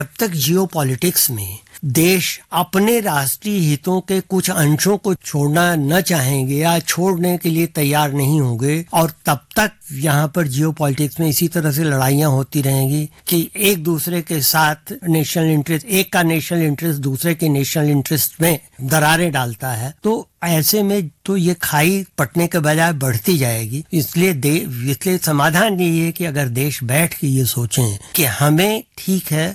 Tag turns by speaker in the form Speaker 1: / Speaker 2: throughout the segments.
Speaker 1: जब तक जियोपॉलिटिक्स में देश अपने राष्ट्रीय हितों के कुछ अंशों को छोड़ना न चाहेंगे या छोड़ने के लिए तैयार नहीं होंगे, और तब तक यहाँ पर जियोपॉलिटिक्स में इसी तरह से लड़ाइयाँ होती रहेंगी कि एक दूसरे के साथ नेशनल इंटरेस्ट, एक का नेशनल इंटरेस्ट दूसरे के नेशनल इंटरेस्ट में दरारें डालता है, तो ऐसे में तो ये खाई पटने के बजाय बढ़ती जाएगी। इसलिए समाधान यही है कि अगर देश बैठ के ये सोचें कि हमें ठीक है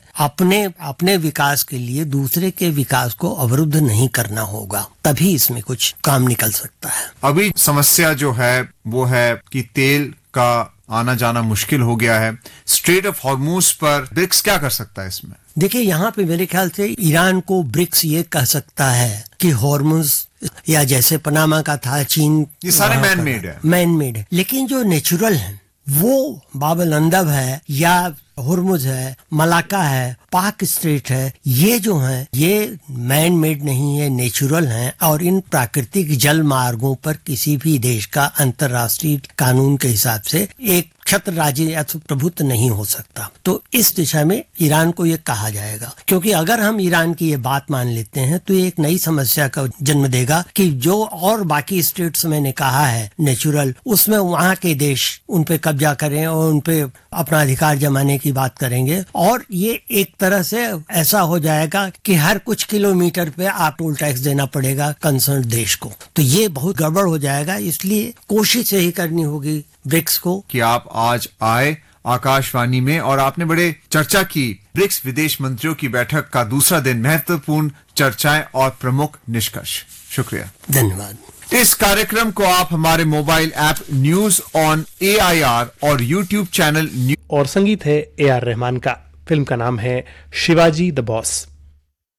Speaker 1: अपने विकास के लिए दूसरे के विकास को अवरुद्ध नहीं करना होगा, तभी इसमें कुछ काम निकल सकता है।
Speaker 2: अभी समस्या जो है वो है कि तेल का आना जाना मुश्किल हो गया है। स्ट्रेट ऑफ हॉर्मूज पर ब्रिक्स क्या कर सकता है इसमें?
Speaker 1: देखिए, यहाँ पे मेरे ख्याल से ईरान को ब्रिक्स ये कह सकता है कि हॉर्मूज या जैसे पनामा का था, चीन,
Speaker 2: ये सारे मैन मेड है,
Speaker 1: लेकिन जो नेचुरल है वो बाब अल मंदब है या हुर्मुज है, मलाका है, पाक स्ट्रेट है, ये जो हैं ये मैन मेड नहीं है, नेचुरल हैं, और इन प्राकृतिक जल मार्गों पर किसी भी देश का अंतर्राष्ट्रीय कानून के हिसाब से एक छत्र राज्य या प्रभुत्व नहीं हो सकता। तो इस दिशा में ईरान को ये कहा जाएगा, क्योंकि अगर हम ईरान की ये बात मान लेते हैं तो ये एक नई समस्या का जन्म देगा कि जो और बाकी स्टेट्स मैंने कहा है नेचुरल, उसमें वहाँ के देश उन पे कब्जा करें और उन पे अपना अधिकार जमाने की बात करेंगे, और ये एक तरह से ऐसा हो जाएगा कि हर कुछ किलोमीटर पे आप टोल टैक्स देना पड़ेगा कंसर्न देश को। तो ये बहुत गड़बड़ हो जाएगा। इसलिए कोशिश यही करनी होगी ब्रिक्स को कि
Speaker 2: आप आज आए आकाशवाणी में और आपने बड़े चर्चा की ब्रिक्स विदेश मंत्रियों की बैठक का दूसरा दिन, महत्वपूर्ण चर्चाएं और प्रमुख निष्कर्ष। शुक्रिया,
Speaker 1: धन्यवाद।
Speaker 2: इस कार्यक्रम को आप हमारे mobile app news on AIR और YouTube चैनल
Speaker 3: और संगीत है AR रहमान का। फिल्म का नाम है शिवाजी द बॉस।